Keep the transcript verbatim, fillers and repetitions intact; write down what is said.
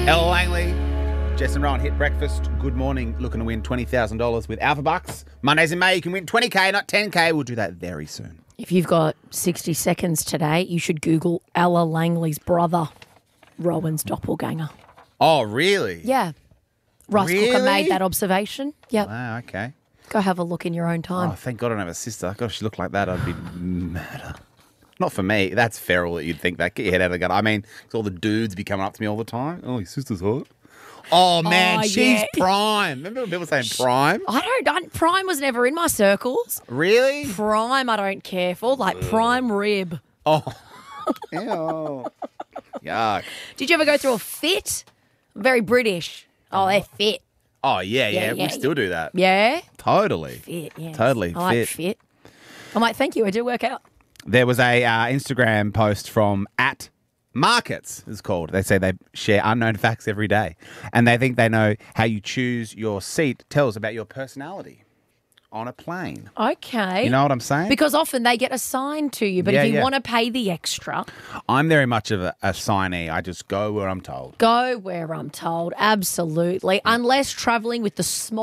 Ella Langley, Jess and Rowan hit breakfast. Good morning. Looking to win twenty thousand dollars with Alpha Bucks. Mondays in May, you can win twenty K, not ten K. We'll do that very soon. If you've got sixty seconds today, you should Google Ella Langley's brother, Rowan's doppelganger. Oh, really? Yeah. Russ Really? Cooker made that observation. Yep. Wow, okay. Go have a look in your own time. Oh, thank God I don't have a sister. God, if she looked like that, I'd be mad. Not for me. That's feral that you'd think that. Get your head out of the gutter. I mean, 'cause all the dudes be coming up to me all the time. Oh, your sister's hot. Oh, man, Oh, she's yeah. prime. Remember when people saying prime? I don't, I, Prime was never in my circles. Really? Prime, I don't care for. Like prime rib. Oh. Ew. Yuck. Did you ever go through a fit? Very British. Oh, they're fit. Oh, yeah, yeah. Yeah, we yeah, still yeah. do that. Yeah? Totally. Fit, yeah. Totally I like fit. fit. I'm like, thank you. I do work out. There was a uh, Instagram post from at Markets, it's called. They say they share unknown facts every day. And they think they know how you choose your seat tells about your personality on a plane. Okay. You know what I'm saying? Because often they get assigned to you, but Yeah, if you yeah. want to pay the extra, I'm very much of a, a signee. I just go where I'm told. go where I'm told. Absolutely. Unless travelling with the small